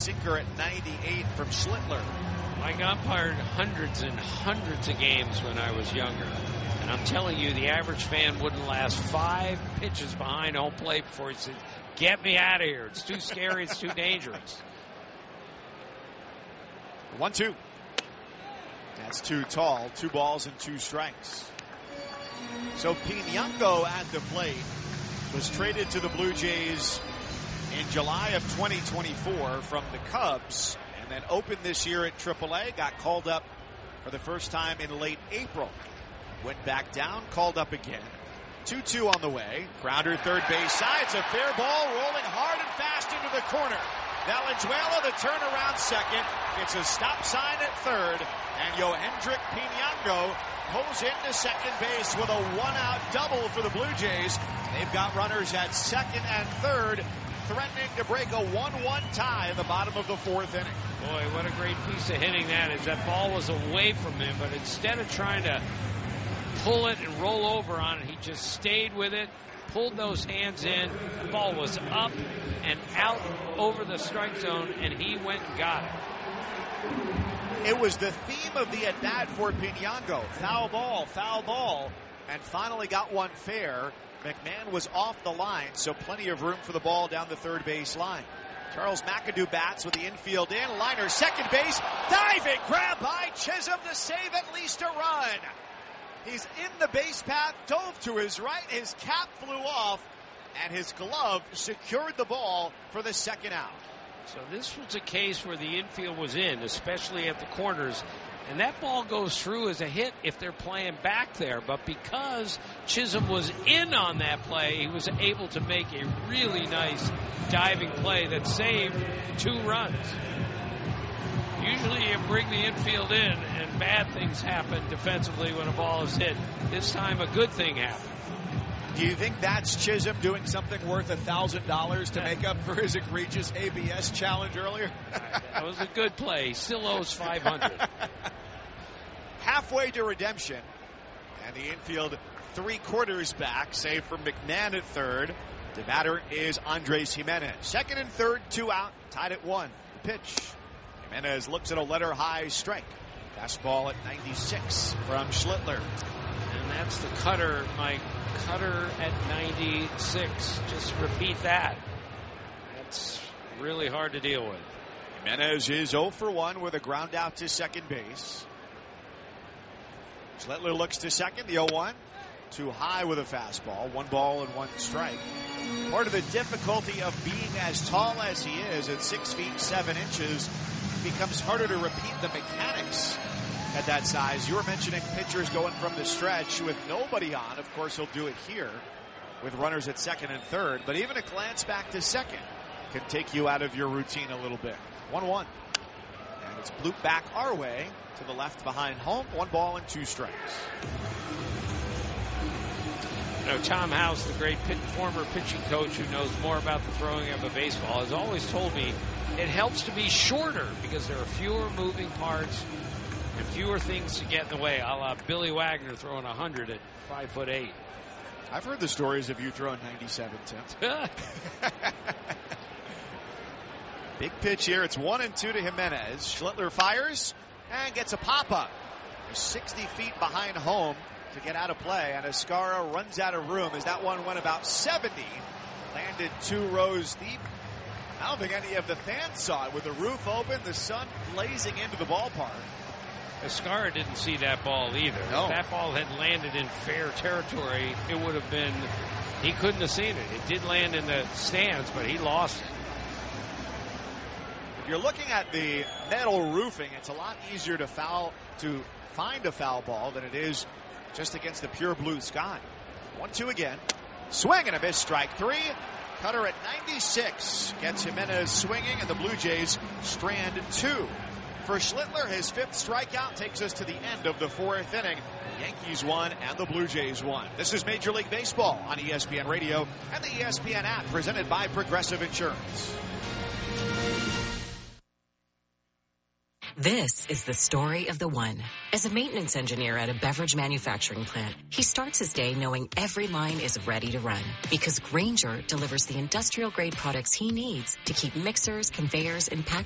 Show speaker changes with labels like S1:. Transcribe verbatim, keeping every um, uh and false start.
S1: sinker at ninety-eight from Schlittler.
S2: I umpired hundreds and hundreds of games when I was younger. And I'm telling you, the average fan wouldn't last five pitches behind home plate before he said, get me out of here. It's too scary. It's too dangerous.
S1: One, two. That's too tall. Two balls and two strikes. So Piñango at the plate was traded to the Blue Jays in July of twenty twenty-four from the Cubs, and then opened this year at triple A, got called up for the first time in late April. Went back down, called up again. two two on the way. Grounder third base side. It's a fair ball, rolling hard and fast into the corner. Valenzuela the turnaround second. It's a stop sign at third. And Yohendrick Piñango pulls into second base with a one-out double for the Blue Jays. They've got runners at second and third, threatening to break a one one tie in the bottom of the fourth inning.
S2: Boy, what a great piece of hitting that is. That ball was away from him, but instead of trying to pull it and roll over on it, he just stayed with it, pulled those hands in. The ball was up and out over the strike zone, and he went and got it.
S1: It was the theme of the at-bat for Piñango. Foul ball, foul ball, and finally got one fair. McMahon was off the line, so plenty of room for the ball down the third base line. Charles McAdoo bats with the infield in. Liner, second base, diving, grab by Chisholm to save at least a run. He's in the base path, dove to his right, his cap flew off, and his glove secured the ball for the second out.
S2: So this was a case where the infield was in, especially at the corners, and that ball goes through as a hit if they're playing back there. But because Chisholm was in on that play, he was able to make a really nice diving play that saved two runs. Usually you bring the infield in and bad things happen defensively when a ball is hit. This time a good thing happened.
S1: Do you think that's Chisholm doing something worth a thousand dollars to make up for his egregious A B S challenge earlier?
S2: That was a good play. He still owes five hundred.
S1: Halfway to redemption, and the infield three quarters back, save for McMahon at third. The batter is Andres Gimenez. Second and third, two out, tied at one. The pitch. Gimenez looks at a letter high strike. Fastball at ninety-six from Schlittler.
S2: And that's the cutter, Mike. Cutter at ninety-six. Just repeat that. That's really hard to deal with.
S1: Gimenez is oh for one with a ground out to second base. Schlittler looks to second, the oh one. Too high with a fastball. One ball and one strike. Part of the difficulty of being as tall as he is at six feet seven inches, it becomes harder to repeat the mechanics at that size. You were mentioning pitchers going from the stretch with nobody on. Of course, he'll do it here with runners at second and third. But even a glance back to second can take you out of your routine a little bit. one one. And it's blooped back our way to the left behind home. One ball and two strikes.
S2: You know, Tom House, the great pit, former pitching coach who knows more about the throwing of a baseball, has always told me it helps to be shorter because there are fewer moving parts and fewer things to get in the way, a la Billy Wagner throwing one hundred at five foot eight.
S1: I've heard the stories of you throwing ninety-seven, Tim. Big pitch here. It's one and two to Gimenez. Schlittler fires and gets a pop-up. sixty feet behind home to get out of play, and Escara runs out of room as that one went about seventy. Landed two rows deep. I don't think any of the fans saw it with the roof open, the sun blazing into the ballpark.
S2: Escara didn't see that ball either.
S1: No.
S2: If that ball had landed in fair territory, it would have been, he couldn't have seen it. It did land in the stands, but he lost it.
S1: If you're looking at the metal roofing, it's a lot easier to foul, to find a foul ball than it is just against the pure blue sky. one two again. Swing and a miss, strike three. Cutter at ninety-six gets Gimenez swinging, and the Blue Jays strand two. For Schlittler, his fifth strikeout takes us to the end of the fourth inning. The Yankees won and the Blue Jays won. This is Major League Baseball on E S P N Radio and the E S P N app, presented by Progressive Insurance.
S3: This is the story of the one. As a maintenance engineer at a beverage manufacturing plant, he starts his day knowing every line is ready to run because Grainger delivers the industrial-grade products he needs to keep mixers, conveyors, and packaging